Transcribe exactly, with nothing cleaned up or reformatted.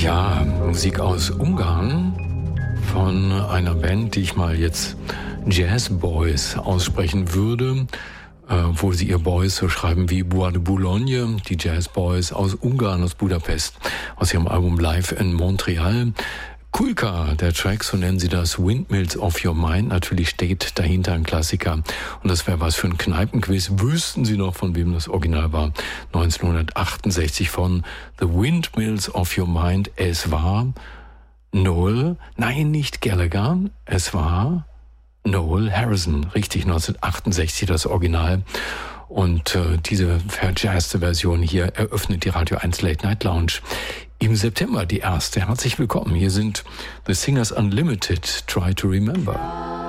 Ja, Musik aus Ungarn von einer Band, die ich mal jetzt Jazz Boys aussprechen würde, äh, obwohl sie ihr Boys so schreiben wie Bois de Boulogne, die Jazz Boys aus Ungarn, aus Budapest, aus ihrem Album Live in Montreal. Kulka, der Track, so nennen sie das, Windmills of Your Mind, natürlich steht dahinter ein Klassiker. Und das wäre was für ein Kneipenquiz. Wüssten Sie noch, von wem das Original war? neunzehnhundertachtundsechzig von The Windmills of Your Mind. Es war Noel, nein, nicht Gallagher, es war Noel Harrison. Richtig, neunzehnhundertachtundsechzig das Original. Und äh, diese verjazzte Version hier eröffnet die Radio eins Late Night Lounge. Im September die erste. Herzlich willkommen. Hier sind The Singers Unlimited, Try to Remember.